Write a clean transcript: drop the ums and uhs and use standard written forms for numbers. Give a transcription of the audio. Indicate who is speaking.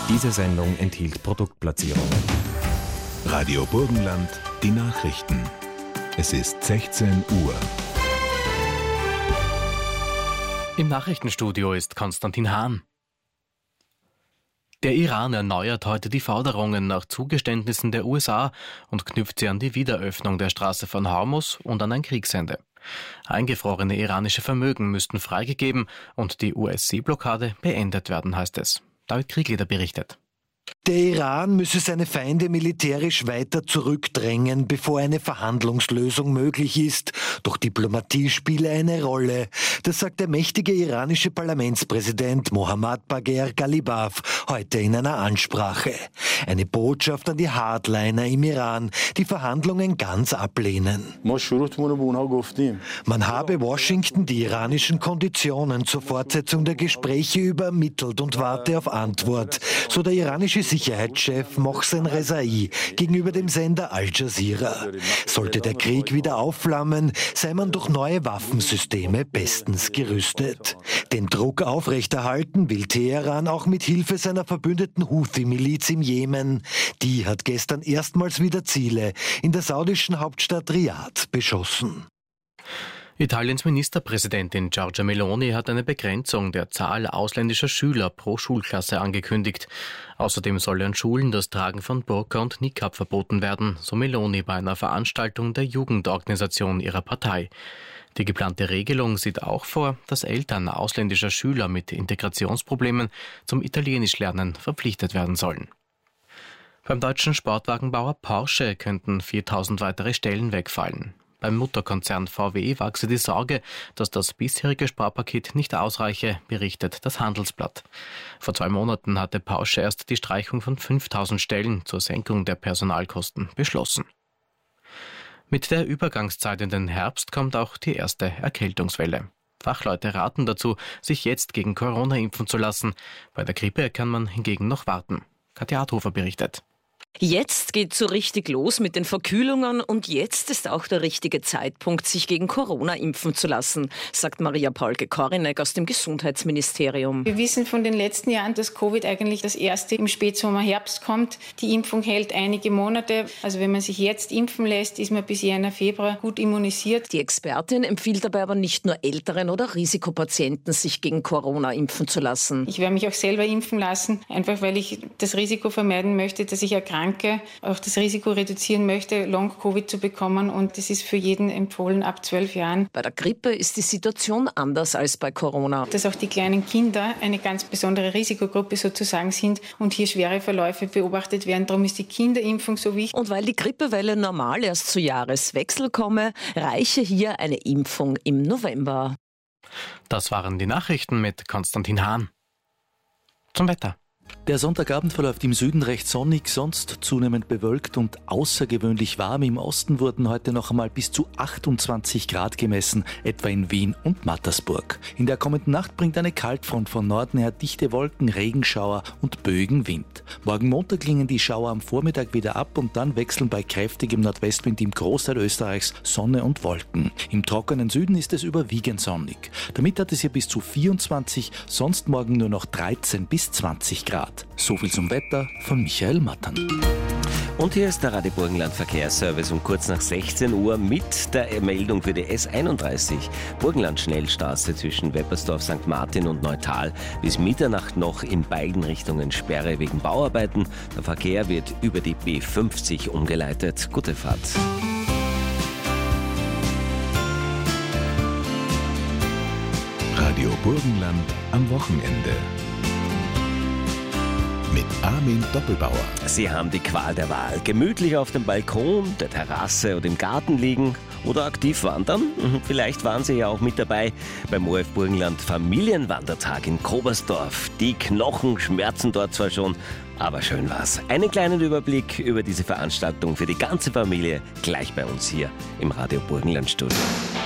Speaker 1: Diese Sendung enthielt Produktplatzierungen.
Speaker 2: Radio Burgenland, die Nachrichten. Es ist 16 Uhr.
Speaker 3: Im Nachrichtenstudio ist Konstantin Hahn. Der Iran erneuert heute die Forderungen nach Zugeständnissen der USA und knüpft sie an die Wiederöffnung der Straße von Hormuz und an ein Kriegsende. Eingefrorene iranische Vermögen müssten freigegeben und die US-Seeblockade beendet werden, heißt es. David Kriegleder berichtet.
Speaker 4: Der Iran müsse seine Feinde militärisch weiter zurückdrängen, bevor eine Verhandlungslösung möglich ist. Doch Diplomatie spiele eine Rolle. Das sagt der mächtige iranische Parlamentspräsident Mohammad Bagher Ghalibaf heute in einer Ansprache. Eine Botschaft an die Hardliner im Iran, die Verhandlungen ganz ablehnen. Man habe Washington die iranischen Konditionen zur Fortsetzung der Gespräche übermittelt und warte auf Antwort, so der iranische Sicherheitschef Mohsen Rezai gegenüber dem Sender Al Jazeera. Sollte der Krieg wieder aufflammen, sei man durch neue Waffensysteme bestens gerüstet. Den Druck aufrechterhalten will Teheran auch mit Hilfe seiner verbündeten Houthi-Miliz im Jemen. Die hat gestern erstmals wieder Ziele in der saudischen Hauptstadt Riad beschossen.
Speaker 3: Italiens Ministerpräsidentin Giorgia Meloni hat eine Begrenzung der Zahl ausländischer Schüler pro Schulklasse angekündigt. Außerdem soll an Schulen das Tragen von Burka und Niqab verboten werden, so Meloni bei einer Veranstaltung der Jugendorganisation ihrer Partei. Die geplante Regelung sieht auch vor, dass Eltern ausländischer Schüler mit Integrationsproblemen zum Italienischlernen verpflichtet werden sollen. Beim deutschen Sportwagenbauer Porsche könnten 4.000 weitere Stellen wegfallen. Beim Mutterkonzern VW wachse die Sorge, dass das bisherige Sparpaket nicht ausreiche, berichtet das Handelsblatt. Vor 2 Monaten hatte Porsche erst die Streichung von 5.000 Stellen zur Senkung der Personalkosten beschlossen. Mit der Übergangszeit in den Herbst kommt auch die erste Erkältungswelle. Fachleute raten dazu, sich jetzt gegen Corona impfen zu lassen. Bei der Grippe kann man hingegen noch warten. Katja Adhofer berichtet.
Speaker 5: Jetzt geht's so richtig los mit den Verkühlungen und jetzt ist auch der richtige Zeitpunkt, sich gegen Corona impfen zu lassen, sagt Maria Paulke-Korinek aus dem Gesundheitsministerium.
Speaker 6: Wir wissen von den letzten Jahren, dass Covid eigentlich das erste im Spätsommer, Herbst kommt. Die Impfung hält einige Monate. Also wenn man sich jetzt impfen lässt, ist man bis Jänner, Februar gut immunisiert.
Speaker 5: Die Expertin empfiehlt dabei aber nicht nur älteren oder Risikopatienten, sich gegen Corona impfen zu lassen.
Speaker 6: Ich werde mich auch selber impfen lassen, einfach weil ich das Risiko vermeiden möchte, dass ich erkranke, auch das Risiko reduzieren möchte, Long-Covid zu bekommen und das ist für jeden empfohlen ab 12 Jahren.
Speaker 5: Bei der Grippe ist die Situation anders als bei Corona.
Speaker 6: Dass auch die kleinen Kinder eine ganz besondere Risikogruppe sozusagen sind und hier schwere Verläufe beobachtet werden. Darum ist die Kinderimpfung so wichtig.
Speaker 5: Und weil die Grippewelle normal erst zu Jahreswechsel komme, reiche hier eine Impfung im November.
Speaker 3: Das waren die Nachrichten mit Konstantin Hahn. Zum Wetter.
Speaker 7: Der Sonntagabend verläuft im Süden recht sonnig, sonst zunehmend bewölkt und außergewöhnlich warm. Im Osten wurden heute noch einmal bis zu 28 Grad gemessen, etwa in Wien und Mattersburg. In der kommenden Nacht bringt eine Kaltfront von Norden her dichte Wolken, Regenschauer und Böenwind. Morgen Montag klingen die Schauer am Vormittag wieder ab und dann wechseln bei kräftigem Nordwestwind im Großteil Österreichs Sonne und Wolken. Im trockenen Süden ist es überwiegend sonnig. Damit hat es hier bis zu 24, sonst morgen nur noch 13 bis 20 Grad. So viel zum Wetter von Michael Mattern.
Speaker 8: Und hier ist der Radio Burgenland Verkehrsservice um kurz nach 16 Uhr mit der Meldung für die S31 Burgenland Schnellstraße zwischen Weppersdorf, St. Martin und Neutal. Bis Mitternacht noch in beiden Richtungen Sperre wegen Bauarbeiten. Der Verkehr wird über die B50 umgeleitet. Gute Fahrt.
Speaker 2: Radio Burgenland am Wochenende. Mit Armin Doppelbauer.
Speaker 8: Sie haben die Qual der Wahl. Gemütlich auf dem Balkon, der Terrasse oder im Garten liegen oder aktiv wandern. Vielleicht waren Sie ja auch mit dabei beim ORF Burgenland Familienwandertag in Kobersdorf. Die Knochen schmerzen dort zwar schon, aber schön war's. Einen kleinen Überblick über diese Veranstaltung für die ganze Familie gleich bei uns hier im Radio Burgenland Studio.